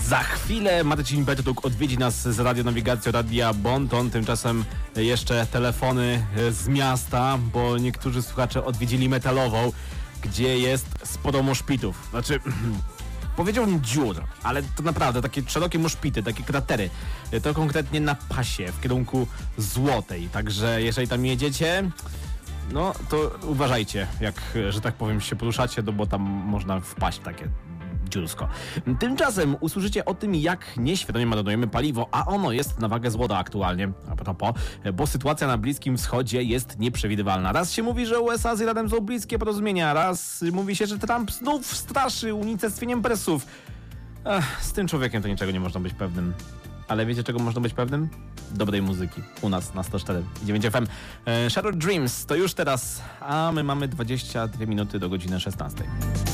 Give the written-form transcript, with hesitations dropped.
Za chwilę Marcin Bertuk odwiedzi nas z radionawigacją Radia Bonton. Tymczasem jeszcze telefony z miasta, bo niektórzy słuchacze odwiedzili Metalową, gdzie jest sporo moszpitów. Znaczy, powiedziałbym dziur, ale to naprawdę takie szerokie moszpity, takie kratery. To konkretnie na pasie w kierunku Złotej. Także jeżeli tam jedziecie, no to uważajcie, jak, że tak powiem, się poruszacie, no bo tam można wpaść w takie dziursko. Tymczasem usłyszycie o tym, jak nieświadomie marnujemy paliwo, a ono jest na wagę złota aktualnie, a propos, bo sytuacja na Bliskim Wschodzie jest nieprzewidywalna. Raz się mówi, że USA z Iranem są bliskie porozumienia, raz mówi się, że Trump znów straszy unicestwieniem presów. Z tym człowiekiem to niczego nie można być pewnym. Ale wiecie, czego można być pewnym? Dobrej muzyki. U nas na 104.9 FM. Shattered Dreams to już teraz, a my mamy 22 minuty do godziny 16.